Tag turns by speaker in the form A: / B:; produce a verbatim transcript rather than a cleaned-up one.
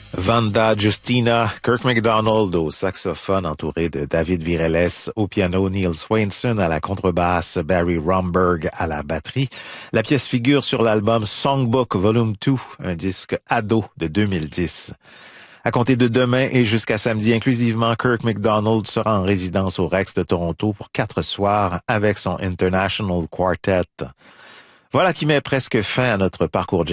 A: Vanda Justina, Kirk MacDonald au saxophone entouré de David Virelles au piano, Neil Swainson à la contrebasse, Barry Romberg à la batterie. La pièce figure sur l'album Songbook Volume deux, un disque ado de deux mille dix. À compter de demain et jusqu'à samedi inclusivement, Kirk MacDonald sera en résidence au Rex de Toronto pour quatre soirs avec son International Quartet. Voilà qui met presque fin à notre parcours